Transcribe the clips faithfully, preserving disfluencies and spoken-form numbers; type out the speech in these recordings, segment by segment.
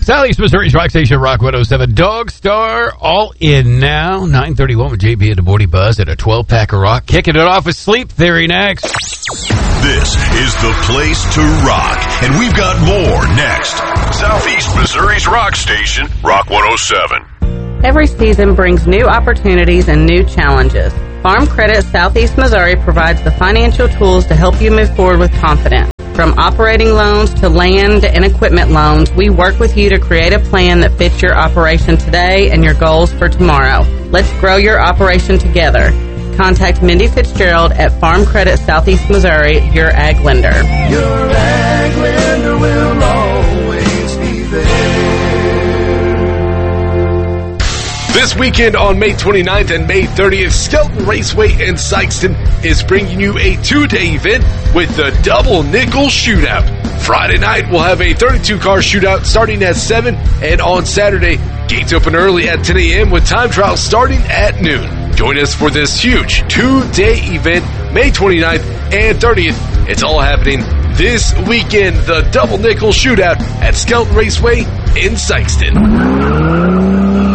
Southeast Missouri's Rock Station, Rock one oh seven. Dog Star, all in now. nine thirty-one with J B and the Morning Buzz at a twelve-pack of rock. Kicking it off with Sleep Theory next. This is the place to rock, and we've got more next. Southeast Missouri's Rock Station, Rock one oh seven. Every season brings new opportunities and new challenges. Farm Credit Southeast Missouri provides the financial tools to help you move forward with confidence. From operating loans to land and equipment loans, we work with you to create a plan that fits your operation today and your goals for tomorrow. Let's grow your operation together. Contact Mindy Fitzgerald at Farm Credit Southeast Missouri, your ag lender. Your ag lender will always be there. This weekend on May twenty-ninth and May thirtieth, Skelton Raceway in Sikeston is bringing you a two-day event with the Double Nickel Shootout. Friday night, we'll have a thirty-two car shootout starting at seven, and on Saturday, gates open early at ten a.m. with time trials starting at noon. Join us for this huge two-day event, May twenty-ninth and thirtieth. It's all happening this weekend, the Double Nickel Shootout at Skelton Raceway in Sikeston.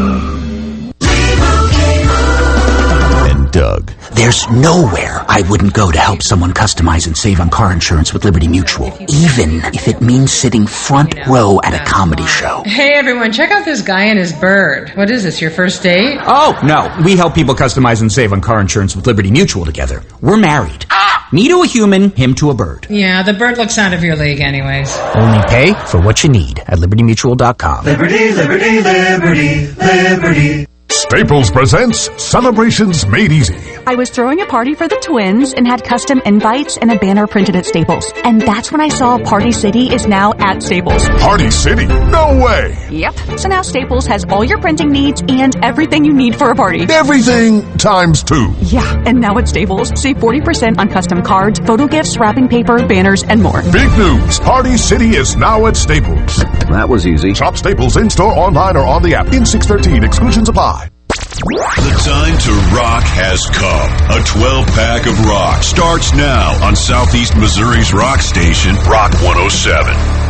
Doug. There's nowhere I wouldn't go to help someone customize and save on car insurance with Liberty Mutual, even if it means sitting front row at a comedy show. Hey everyone, check out this guy and his bird. What is this, your first date? Oh, no. We help people customize and save on car insurance with Liberty Mutual together. We're married. Me to a human, him to a bird. Yeah, the bird looks out of your league anyways. Only pay for what you need at liberty mutual dot com. Liberty, liberty, liberty, liberty. Staples presents Celebrations Made Easy. I was throwing a party for the twins and had custom invites and a banner printed at Staples. And that's when I saw Party City is now at Staples. Party City? No way! Yep. So now Staples has all your printing needs and everything you need for a party. Everything times two. Yeah, and now at Staples, save forty percent on custom cards, photo gifts, wrapping paper, banners, and more. Big news! Party City is now at Staples. That was easy. Shop Staples in-store, online, or on the app. In six thirteen, exclusions apply. The time to rock has come. A twelve-pack of rock starts now on Southeast Missouri's Rock Station, Rock one oh seven.